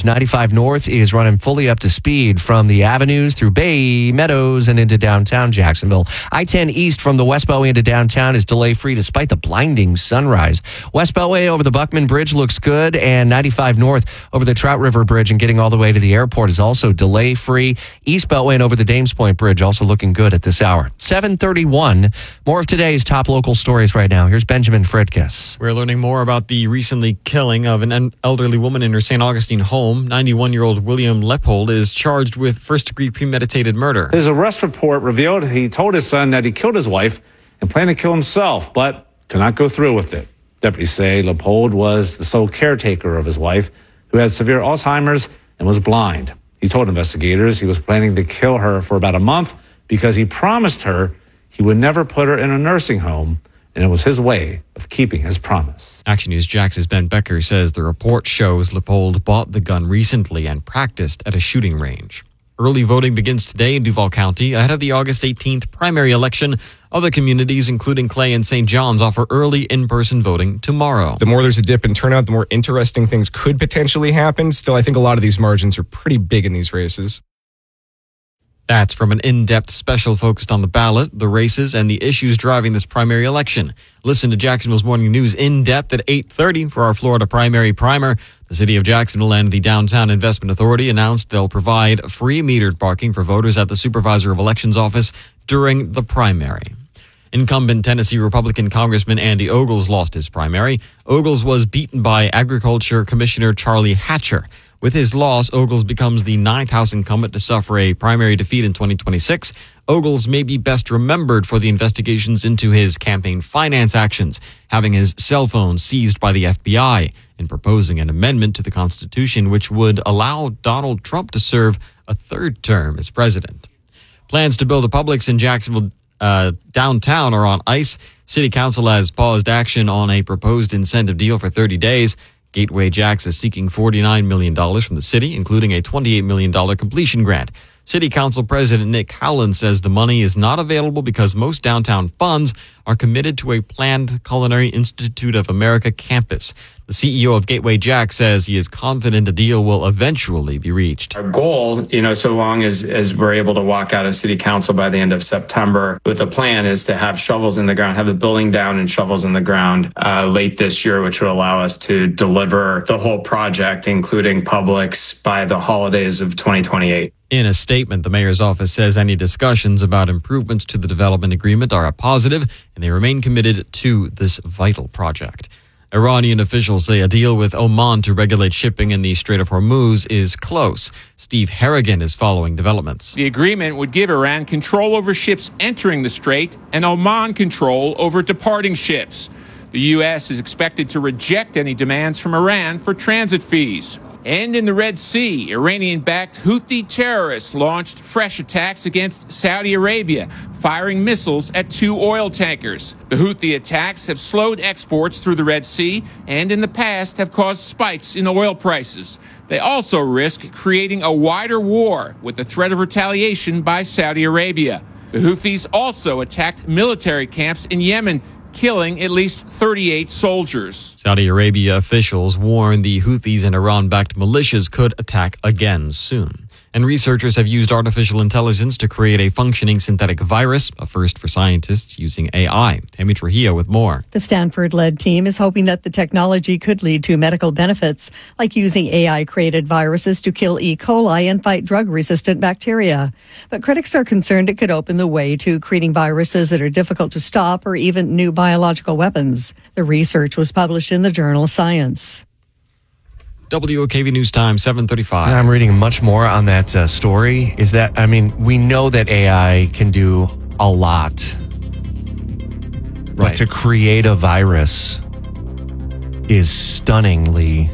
95 North is running fully up to speed from the avenues through Bay Meadows and into downtown Jacksonville. I-10 East from the West Beltway into downtown is delay-free despite the blinding sunrise. West Beltway over the Buckman Bridge looks good, and 95 North over the Trout River Bridge and getting all the way to the airport is also delay-free. East Beltway and over the Dames Point Bridge also looking good at this hour. 7:31. More of today's top local stories right now. Here's Benjamin Fredkes. We're learning more about the recently killing of an elderly woman in her St. Augustine home. 91-year-old William Leppold is charged with first-degree premeditated murder. His arrest report revealed he told his son that he killed his wife and planned to kill himself, but could not go through with it. Deputies say Leppold was the sole caretaker of his wife, who had severe Alzheimer's and was blind. He told investigators he was planning to kill her for about a month because he promised her he would never put her in a nursing home, and it was his way of keeping his promise. Action News Jax's Ben Becker says the report shows Leppold bought the gun recently and practiced at a shooting range. Early voting begins today in Duval County ahead of the August 18th primary election. Other communities, including Clay and St. John's, offer early in-person voting tomorrow. The more there's a dip in turnout, the more interesting things could potentially happen. Still, I think a lot of these margins are pretty big in these races. That's from an in-depth special focused on the ballot, the races, and the issues driving this primary election. Listen to Jacksonville's Morning News in-depth at 8:30 for our Florida primary primer. The City of Jacksonville and the Downtown Investment Authority announced they'll provide free metered parking for voters at the Supervisor of Elections office during the primary. Incumbent Tennessee Republican Congressman Andy Ogles lost his primary. Ogles was beaten by Agriculture Commissioner Charlie Hatcher. With his loss, Ogles becomes the 9th House incumbent to suffer a primary defeat in 2026. Ogles may be best remembered for the investigations into his campaign finance actions, having his cell phone seized by the FBI, and proposing an amendment to the Constitution which would allow Donald Trump to serve a third term as president. Plans to build a Publix in Jacksonville downtown are on ice. City Council has paused action on a proposed incentive deal for 30 days. Gateway Jacks is seeking $49 million from the city, including a $28 million completion grant. City Council President Nick Howland says the money is not available because most downtown funds are committed to a planned Culinary Institute of America campus. The CEO of Gateway Jack says he is confident a deal will eventually be reached. Our goal, so long as we're able to walk out of City Council by the end of September with a plan, is to have shovels in the ground, have the building down and shovels in the ground late this year, which would allow us to deliver the whole project, including Publix, by the holidays of 2028. In a statement, the mayor's office says any discussions about improvements to the development agreement are a positive, and they remain committed to this vital project. Iranian officials say a deal with Oman to regulate shipping in the Strait of Hormuz is close. Steve Harrigan is following developments. The agreement would give Iran control over ships entering the strait and Oman control over departing ships. The U.S. is expected to reject any demands from Iran for transit fees. And in the Red Sea, Iranian-backed Houthi terrorists launched fresh attacks against Saudi Arabia, firing missiles at 2 oil tankers. The Houthi attacks have slowed exports through the Red Sea and in the past have caused spikes in oil prices. They also risk creating a wider war with the threat of retaliation by Saudi Arabia. The Houthis also attacked military camps in Yemen, killing at least 38 soldiers. Saudi Arabia officials warn the Houthis and Iran-backed militias could attack again soon. And researchers have used artificial intelligence to create a functioning synthetic virus, a first for scientists using AI. Tammy Trujillo with more. The Stanford-led team is hoping that the technology could lead to medical benefits, like using AI-created viruses to kill E. coli and fight drug-resistant bacteria. But critics are concerned it could open the way to creating viruses that are difficult to stop or even new biological weapons. The research was published in the journal Science. WOKV News Time, 7:35. I'm reading much more on that story. We know that AI can do a lot. Right. But to create a virus is stunningly,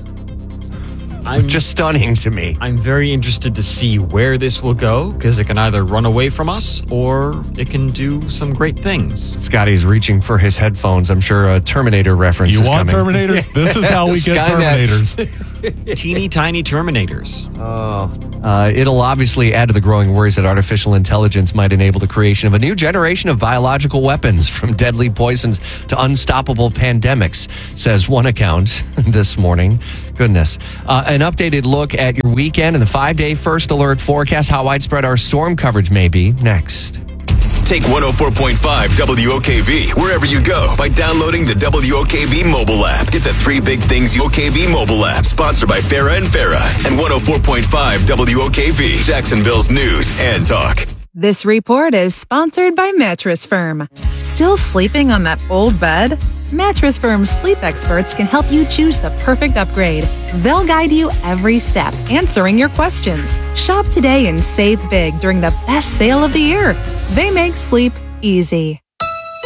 just stunning to me. I'm very interested to see where this will go, because it can either run away from us or it can do some great things. Scotty's reaching for his headphones. I'm sure a Terminator reference is coming. You want Terminators? This is how we get Skynet. Terminators. Teeny tiny Terminators. It'll obviously add to the growing worries that artificial intelligence might enable the creation of a new generation of biological weapons, from deadly poisons to unstoppable pandemics, says one account this morning. Goodness. An updated look at your weekend and the 5-day first alert forecast, how widespread our storm coverage may be, next. Take 104.5 WOKV wherever you go by downloading the WOKV mobile app. Get the 3 big things OKV mobile app, sponsored by Farah and Farah, and 104.5 WOKV, Jacksonville's news and talk. This report is sponsored by Mattress Firm. Still sleeping on that old bed? Mattress Firm's sleep experts can help you choose the perfect upgrade. They'll guide you every step, answering your questions. Shop today and save big during the best sale of the year. They make sleep easy.